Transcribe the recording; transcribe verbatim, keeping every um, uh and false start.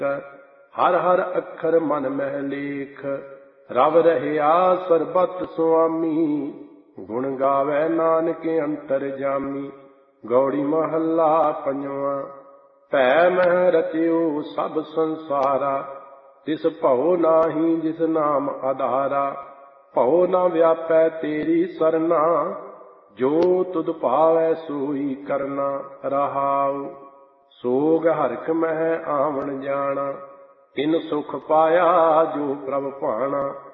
ਹਰ ਹਰ ਅੱਖਰ ਮਨ ਮਹਿ ਲੇਖ, ਰਵ ਰਹਿਆ ਸਰਬਤ ਸੁਆਮੀ। ਗੁਣ ਗਾਵੈ ਨਾਨਕ ਅੰਤਰ ਜਾਮੀ, ਗੌੜੀ ਮਹੱਲਾ ਪੰਜਵਾਂ। ਭੈ ਮਹਿ ਰਚਿਓ ਸਭ ਸੰਸਾਰਾ, ਤਿਸ ਭਉ ਨਾਹੀ ਜਿਸ ਨਾਮ ਆਧਾਰਾ। ਭਉ ਨ ਵਿਆਪੈ ਤੇਰੀ ਸਰਨਾ, ਜੋ ਤੁਧ ਭਾਵੈ ਸੋਈ ਕਰਨਾ। ਰਹਾਉ ਸੋਗ ਹਰਿਖ ਮਹਿ ਆਵਣ ਜਾਣਾ, ਤਿਨ ਸੁਖ ਪਾਇਆ ਜੋ ਪ੍ਰਭ ਭਾਣਾ।